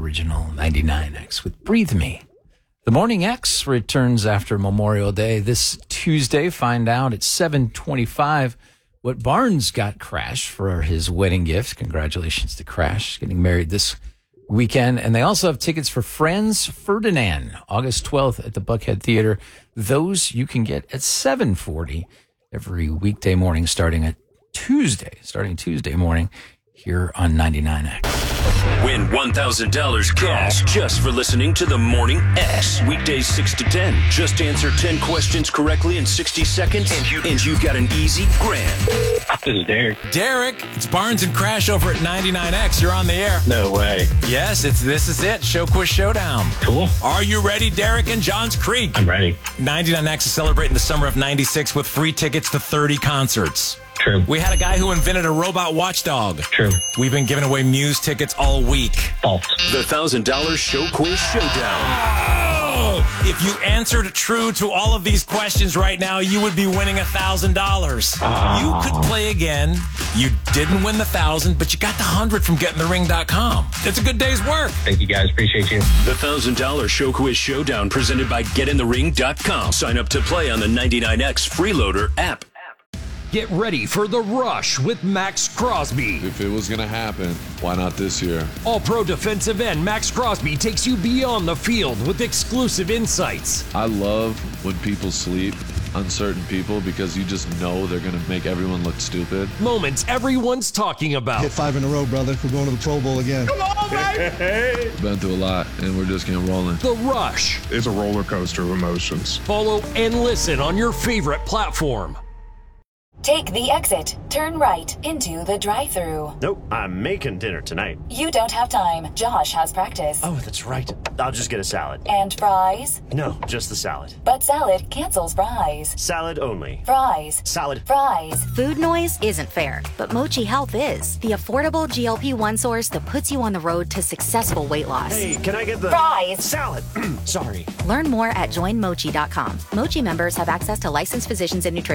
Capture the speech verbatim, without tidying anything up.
original ninety-nine X with Breathe Me. The Morning X returns after Memorial Day this Tuesday. Find out at seven twenty-five what Barnes got Crash for his wedding gift. Congratulations to Crash, getting married this weekend. And they also have tickets for Franz Ferdinand, August twelfth at the Buckhead Theater. Those you can get at seven forty every weekday morning starting at Tuesday, starting Tuesday morning here on ninety-nine X. Win one thousand dollars cash just for listening to The Morning X. Weekdays six to ten. Just answer ten questions correctly in sixty seconds, and, you, and you've got an easy grand. This is Derek. Derek, it's Barnes and Crash over at ninety-nine X. You're on the air. No way. Yes, it's this is it. Show Quiz Showdown. Cool. Are you ready, Derek and Johns Creek? I'm ready. ninety-nine X is celebrating the summer of ninety-six with free tickets to thirty concerts. True. We had a guy who invented a robot watchdog. True. We've been giving away Muse tickets all week. False. The one thousand dollars Show Quiz Showdown. Oh! If you answered true to all of these questions right now, you would be winning one thousand dollars. Oh. You could play again. You didn't win the one thousand, but you got the one hundred from getting the ring dot com. It's a good day's work. Thank you, guys. Appreciate you. The one thousand dollars Show Quiz Showdown presented by get in the ring dot com. Sign up to play on the ninety-nine X Freeloader app. Get ready for The Rush with Max Crosby. If it was going to happen, why not this year? All-pro defensive end Max Crosby takes you beyond the field with exclusive insights. I love when people sleep, uncertain people, because you just know they're going to make everyone look stupid. Moments everyone's talking about. Hit five in a row, brother. We're going to the Pro Bowl again. Come on, baby! Been through a lot, and we're just getting rolling. The Rush. It's a roller coaster of emotions. Follow and listen on your favorite platform. Take the exit. Turn right into the drive-thru. Nope, I'm making dinner tonight. You don't have time. Josh has practice. Oh, that's right. I'll just get a salad. And fries? No, just the salad. But salad cancels fries. Salad only. Fries. Salad. Fries. Food noise isn't fair, but Mochi Health is. The affordable G L P one source that puts you on the road to successful weight loss. Hey, can I get the... Fries. Salad. Sorry. Learn more at join mochi dot com. Mochi members have access to licensed physicians and nutritionists.